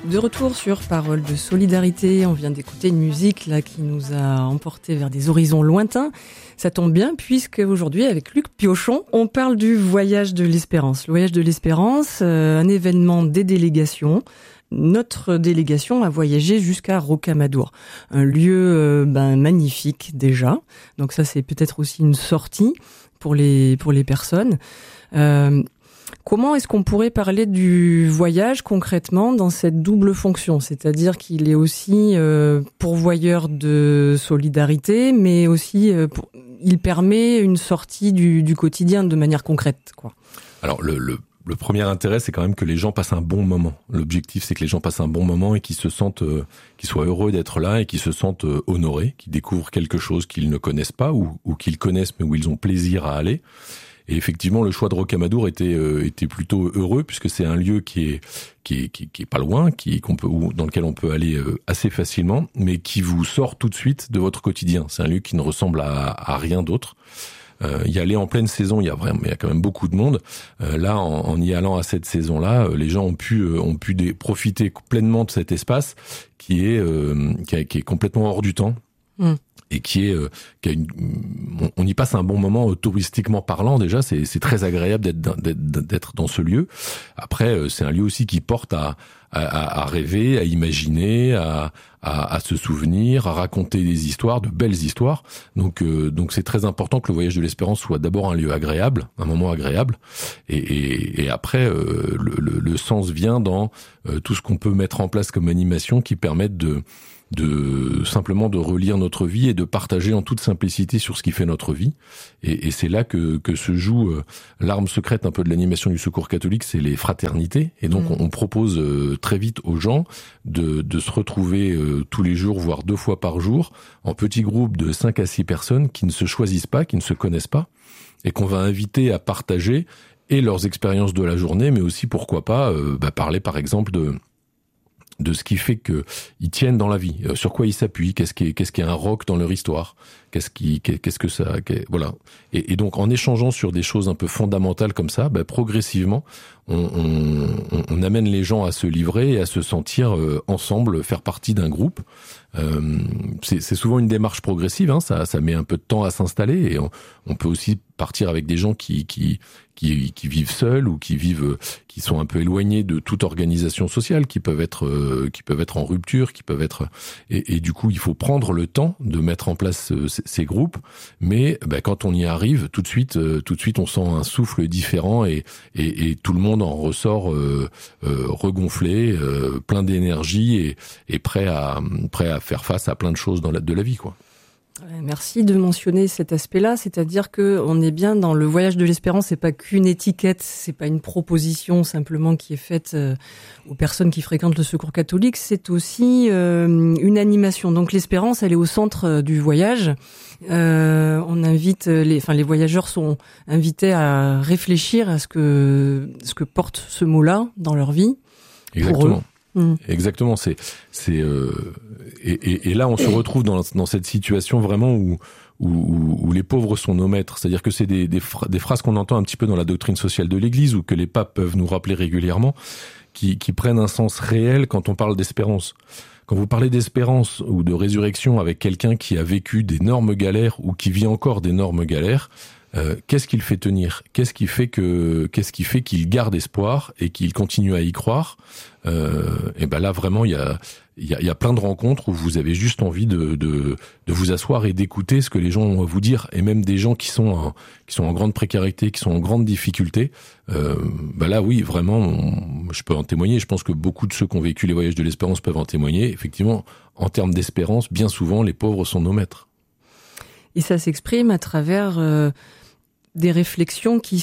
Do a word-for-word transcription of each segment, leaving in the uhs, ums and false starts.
De retour sur Paroles de solidarité, on vient d'écouter une musique là qui nous a emportés vers des horizons lointains. Ça tombe bien puisque aujourd'hui avec Luc Piochon, on parle du voyage de l'espérance. Le voyage de l'espérance, euh, un événement des délégations. Notre délégation a voyagé jusqu'à Rocamadour, un lieu euh, ben, magnifique déjà. Donc ça c'est peut-être aussi une sortie pour les pour les personnes. Euh, Comment est-ce qu'on pourrait parler du voyage concrètement dans cette double fonction ? C'est-à-dire qu'il est aussi euh, pourvoyeur de solidarité, mais aussi euh, pour, il permet une sortie du, du quotidien de manière concrète, quoi. Alors le, le, le premier intérêt, c'est quand même que les gens passent un bon moment. L'objectif, c'est que les gens passent un bon moment et qu'ils se sentent, euh, qu'ils soient heureux d'être là et qu'ils se sentent euh, honorés, qu'ils découvrent quelque chose qu'ils ne connaissent pas ou, ou qu'ils connaissent mais où ils ont plaisir à aller. Et effectivement, le choix de Rocamadour était euh, était plutôt heureux puisque c'est un lieu qui est qui est qui, qui est pas loin, qui qu'on peut ou dans lequel on peut aller euh, assez facilement, mais qui vous sort tout de suite de votre quotidien. C'est un lieu qui ne ressemble à, à rien d'autre. Euh, y aller en pleine saison, il y a vraiment, il y a quand même beaucoup de monde. Euh, là, en, en y allant à cette saison-là, euh, les gens ont pu euh, ont pu des, profiter pleinement de cet espace qui est euh, qui, a, qui est complètement hors du temps. Mmh. Et qui est, euh, qui a une, on, on y passe un bon moment euh, touristiquement parlant déjà. C'est, c'est très agréable d'être, d'être, d'être dans ce lieu. Après, euh, c'est un lieu aussi qui porte à, à, à rêver, à imaginer, à, à, à se souvenir, à raconter des histoires, de belles histoires. Donc, euh, donc c'est très important que le voyage de l'espérance soit d'abord un lieu agréable, un moment agréable. Et, et, et après, euh, le, le, le sens vient dans euh, tout ce qu'on peut mettre en place comme animation qui permettent de de simplement de relire notre vie et de partager en toute simplicité sur ce qui fait notre vie. Et, et c'est là que, que se joue euh, l'arme secrète un peu de l'animation du Secours catholique, c'est les fraternités. Et donc, mmh. on, on propose euh, très vite aux gens de, de se retrouver euh, tous les jours, voire deux fois par jour, en petits groupes de cinq à six personnes qui ne se choisissent pas, qui ne se connaissent pas, et qu'on va inviter à partager et leurs expériences de la journée, mais aussi, pourquoi pas, euh, bah, parler par exemple de de ce qui fait que ils tiennent dans la vie, euh, sur quoi ils s'appuient, qu'est-ce qui est, qu'est-ce qui est un roc dans leur histoire, qu'est-ce qui, qu'est-ce que ça, qu'est, voilà. Et, et donc en échangeant sur des choses un peu fondamentales comme ça, bah, progressivement, on, on, on amène les gens à se livrer et à se sentir euh, ensemble, faire partie d'un groupe. Euh, c'est, c'est souvent une démarche progressive, hein, ça, ça met un peu de temps à s'installer et on, on peut aussi partir avec des gens qui, qui, qui, qui vivent seuls ou qui vivent, qui sont un peu éloignés de toute organisation sociale, qui peuvent être, euh, qui peuvent être en rupture, qui peuvent être, et, et du coup, il faut prendre le temps de mettre en place euh, ces, ces groupes. Mais ben, quand on y arrive, tout de suite, euh, tout de suite, on sent un souffle différent et, et, et tout le monde en ressort euh, euh, regonflé, euh, plein d'énergie et, et prêt à, prêt à faire face à plein de choses dans la, de la vie, quoi. Merci de mentionner cet aspect-là, c'est-à-dire que on est bien dans le voyage de l'espérance, c'est pas qu'une étiquette, c'est pas une proposition simplement qui est faite euh, aux personnes qui fréquentent le Secours catholique, c'est aussi euh, une animation. Donc l'espérance, elle est au centre euh, du voyage. Euh, on invite les, enfin les voyageurs sont invités à réfléchir à ce que ce que porte ce mot-là dans leur vie. Exactement. Pour eux. Mmh. Exactement, c'est c'est euh, et, et, et là on se retrouve dans dans cette situation vraiment où où, où les pauvres sont nos maîtres, c'est-à-dire que c'est des des, phra- des phrases qu'on entend un petit peu dans la doctrine sociale de l'Église ou que les papes peuvent nous rappeler régulièrement, qui qui prennent un sens réel quand on parle d'espérance. Quand vous parlez d'espérance ou de résurrection avec quelqu'un qui a vécu d'énormes galères ou qui vit encore d'énormes galères, euh, qu'est-ce qu'il fait tenir ? Qu'est-ce qui fait que, qu'est-ce qui fait qu'il garde espoir et qu'il continue à y croire ? euh, Et ben là vraiment il y a, il y a, il y a plein de rencontres où vous avez juste envie de, de, de vous asseoir et d'écouter ce que les gens ont à vous dire, et même des gens qui sont en, qui sont en grande précarité, qui sont en grande difficulté. Euh, ben là oui vraiment, on, je peux en témoigner. Je pense que beaucoup de ceux qui ont vécu les voyages de l'espérance peuvent en témoigner. Effectivement, en termes d'espérance, bien souvent les pauvres sont nos maîtres. Et ça s'exprime à travers euh, des réflexions qui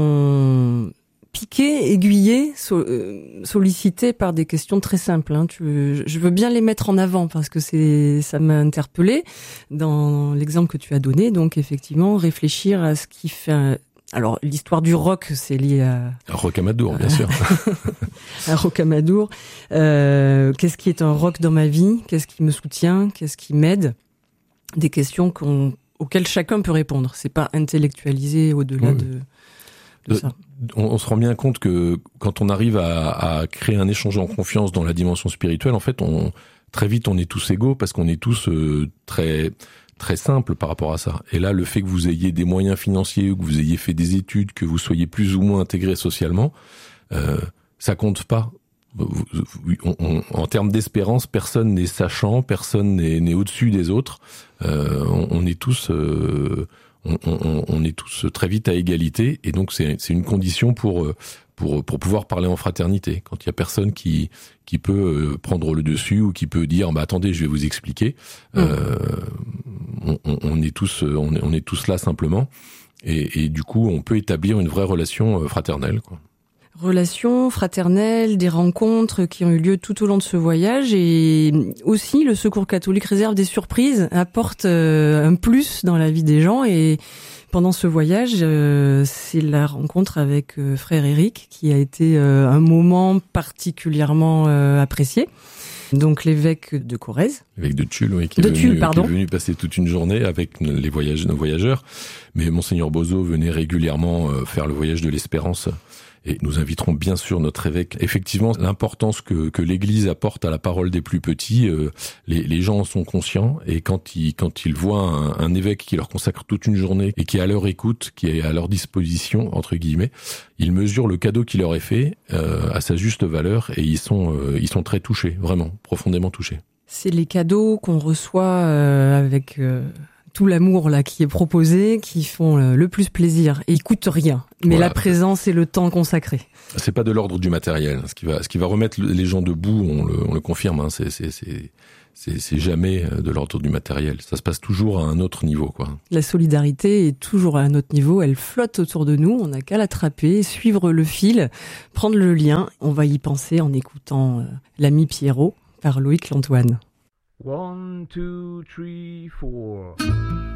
sont piquées, aiguillées, so- euh, sollicitées par des questions très simples. Hein. Tu, je veux bien les mettre en avant parce que c'est, ça m'a interpellée dans l'exemple que tu as donné. Donc effectivement, réfléchir à ce qui fait... Un, alors l'histoire du roc, c'est lié à... À Rocamadour, bien sûr. À Rocamadour. Euh, qu'est-ce qui est un roc dans ma vie ? Qu'est-ce qui me soutient ? Qu'est-ce qui m'aide ? Des questions qu'on, auxquelles chacun peut répondre. C'est pas intellectualisé au-delà oui. de, de ça. On, on se rend bien compte que quand on arrive à, à créer un échange en confiance dans la dimension spirituelle, en fait, on très vite on est tous égaux parce qu'on est tous euh, très très simples par rapport à ça. Et là, le fait que vous ayez des moyens financiers, que vous ayez fait des études, que vous soyez plus ou moins intégré socialement, euh, ça compte pas. On, on, en termes d'espérance, personne n'est sachant, personne n'est, n'est au-dessus des autres. Euh, on, on est tous, euh, on, on, on est tous très vite à égalité, et donc c'est, c'est une condition pour pour pour pouvoir parler en fraternité. Quand il y a personne qui qui peut prendre le dessus ou qui peut dire, bah attendez, je vais vous expliquer. Mmh. Euh, on, on, on est tous, on est, on est tous là simplement, et, et du coup, on peut établir une vraie relation fraternelle, quoi. Relations fraternelles, des rencontres qui ont eu lieu tout au long de ce voyage, et aussi le Secours catholique réserve des surprises, apporte un plus dans la vie des gens. Et pendant ce voyage, c'est la rencontre avec frère Éric qui a été un moment particulièrement apprécié. Donc l'évêque de Corrèze. L'évêque de Tulle, oui, qui est, de venu, Tulle, pardon. qui est venu passer toute une journée avec les voyages, nos voyageurs. Mais Monseigneur Bozo venait régulièrement faire le voyage de l'espérance. Et nous inviterons bien sûr notre évêque. Effectivement, l'importance que, que l'Église apporte à la parole des plus petits, euh, les, les gens en sont conscients. Et quand ils, quand ils voient un, un évêque qui leur consacre toute une journée et qui est à leur écoute, qui est à leur disposition, entre guillemets, ils mesurent le cadeau qui leur est fait euh, à sa juste valeur, et ils sont, euh, ils sont très touchés, vraiment, profondément touchés. C'est les cadeaux qu'on reçoit euh, avec... Euh... tout l'amour là qui est proposé, qui font le plus plaisir, et ils coûtent rien. Mais voilà, la présence et le temps consacré. C'est pas de l'ordre du matériel. Ce qui va, ce qui va remettre les gens debout, on le, on le confirme. Hein, c'est, c'est, c'est, c'est, c'est jamais de l'ordre du matériel. Ça se passe toujours à un autre niveau, quoi. La solidarité est toujours à un autre niveau. Elle flotte autour de nous. On n'a qu'à l'attraper, suivre le fil, prendre le lien. On va y penser en écoutant euh, l'ami Pierrot par Loïc Lantoine. One, two, three, four.